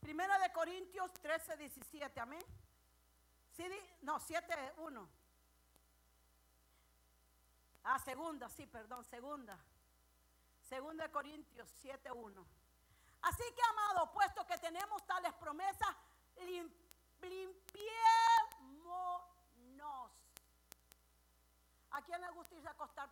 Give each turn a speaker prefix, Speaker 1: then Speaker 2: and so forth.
Speaker 1: Primera de Corintios 13, 17, amén. Sí, no, 7, 1. Segunda, sí, perdón, segunda. Segunda de Corintios 7, 1. Así que, amado, puesto que tenemos tales promesas, limpiémonos. ¿A quién le gusta irse a acostar